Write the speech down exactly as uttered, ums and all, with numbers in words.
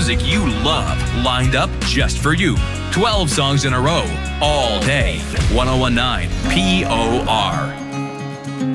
music you love lined up just for you. twelve songs in a row, all day. ten nineteen P O R.